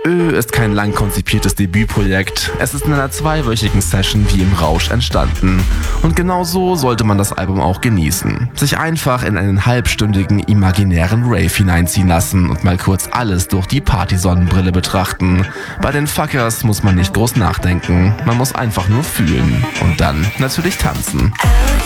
ist kein lang konzipiertes Debütprojekt. Es ist in einer 2-wöchigen Session wie im Rausch entstanden. Und genau so sollte man das Album auch genießen. Sich einfach in einen halbstündigen imaginären Rave hineinziehen lassen und mal kurz alles durch die Partysonnenbrille betrachten. Bei den Fuckers muss man nicht groß nachdenken. Man muss einfach nur fühlen. Und dann natürlich tanzen.